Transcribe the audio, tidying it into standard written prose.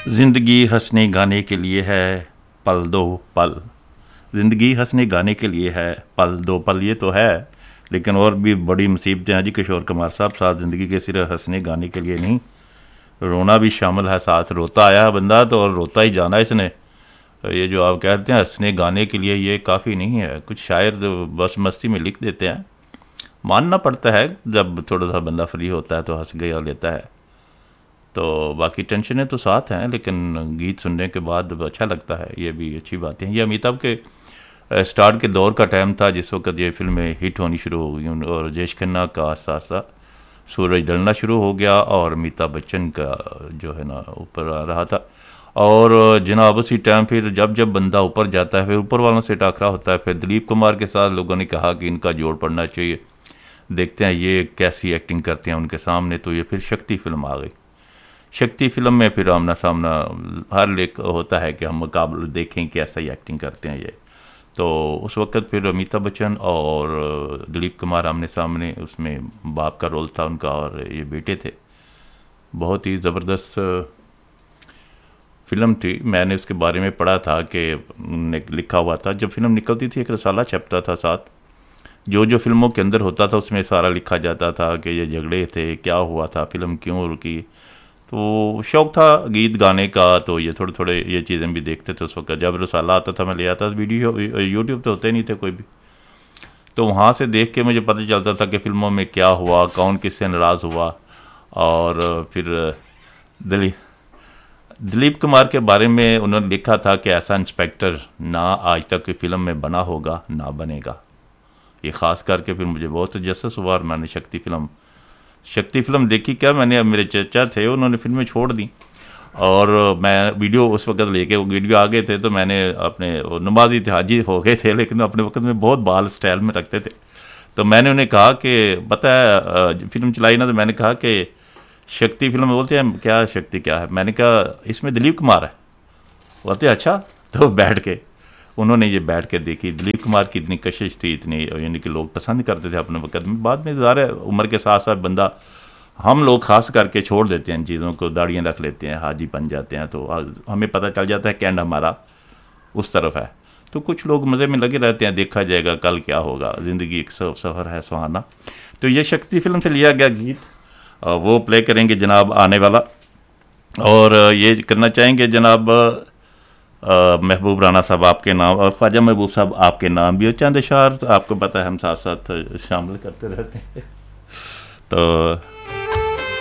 ज़िंदगी हंसने गाने के लिए है, पल दो पल। ज़िंदगी हंसने गाने के लिए है, पल दो पल, ये तो है। लेकिन और भी बड़ी मुसीबतें हैं जी किशोर कुमार साहब। साथ ज़िंदगी के सिर्फ हंसने गाने के लिए नहीं, रोना भी शामिल है साथ। रोता आया है बंदा तो और रोता ही जाना इसने। ये जो आप कहते हैं हंसने गाने के लिए, ये काफ़ी नहीं है। कुछ शायर जो बस मस्ती में लिख देते हैं, मानना पड़ता है। जब थोड़ा सा बंदा फ्री होता है तो हंस गया लेता है। तो बाकी टेंशनें तो साथ हैं, लेकिन गीत सुनने के बाद अच्छा लगता है, ये भी अच्छी बातें हैं। ये अमिताभ के स्टार्ट के दौर का टाइम था जिस वक्त ये फिल्में हिट होनी शुरू हो गई, और राजेश खन्ना का आस्ता आस्ता सूरज ढलना शुरू हो गया और अमिताभ बच्चन का जो है ना ऊपर आ रहा था। और जनाब उसी टाइम फिर जब जब बंदा ऊपर जाता है फिर ऊपर वालों से टाकरा होता है। फिर दिलीप कुमार के साथ लोगों ने कहा कि इनका जोड़ पड़ना चाहिए, देखते हैं ये कैसी एक्टिंग करते हैं उनके सामने। तो ये फिर शक्ति फिल्म आ गई। शक्ति फिल्म में फिर आमना सामना हर लेख होता है कि हम मुकाबले देखें कि ऐसा ही एक्टिंग करते हैं ये। तो उस वक्त फिर अमिताभ बच्चन और दिलीप कुमार आमने सामने, उसमें बाप का रोल था उनका और ये बेटे थे। बहुत ही ज़बरदस्त फिल्म थी। मैंने उसके बारे में पढ़ा था कि उन्होंने लिखा हुआ था, जब फिल्म निकलती थी एक रसाला छपता था साथ, जो जो फिल्मों के अंदर होता था उसमें सारा लिखा जाता था कि ये झगड़े थे, क्या हुआ था, फिल्म क्यों रुकी। तो शौक़ था गीत गाने का, तो ये थोड़े थोड़े ये चीज़ें भी देखते थे उस वक्त। जब रसाला आता था मैं ले आता था। वीडियो यूट्यूब तो होते नहीं थे कोई भी, तो वहाँ से देख के मुझे पता चलता था कि फ़िल्मों में क्या हुआ, कौन किससे नाराज़ हुआ। और फिर दिलीप कुमार के बारे में उन्होंने लिखा था कि ऐसा इंस्पेक्टर ना आज तक की फ़िल्म में बना होगा ना बनेगा। ये ख़ास करके फिर मुझे बहुत तजस्सुस हुआ और मैंने शक्ति फिल्म देखी। क्या मैंने, मेरे चचा थे उन्होंने फिल्में छोड़ दी और मैं वीडियो उस वक्त लेके, वो वीडियो आ गए थे तो मैंने अपने नमाजी थे, हाजी हो गए थे, लेकिन अपने वक्त में बहुत बाल स्टाइल में रखते थे। तो मैंने उन्हें कहा कि पता है फिल्म चलाई ना, तो मैंने कहा कि शक्ति फिल्म, बोलते हैं क्या शक्ति क्या है, मैंने कहा इसमें दिलीप कुमार है। बोलते अच्छा। तो बैठ के उन्होंने ये बैठ के देखी। दिलीप कुमार की इतनी कशिश थी, इतनी, यानी कि लोग पसंद करते थे अपने वक्त में। बाद में ज़ाहिर है उम्र के साथ साथ बंदा, हम लोग खास करके छोड़ देते हैं इन चीज़ों को, दाढ़ियाँ रख लेते हैं, हाजी बन जाते हैं, तो हमें पता चल जाता है कैंड हमारा उस तरफ है। तो कुछ लोग मज़े में लगे रहते हैं, देखा जाएगा कल क्या होगा, ज़िंदगी एक सफ़र है सुहाना। तो ये शक्ति फिल्म से लिया गया गीत वो प्ले करेंगे जनाब आने वाला। और ये करना चाहेंगे जनाब महबूब राना साहब आपके नाम, और ख्वाजा महबूब साहब आपके नाम भी, और चंद अशार आपको पता है हम साथ साथ शामिल करते रहते हैं। तो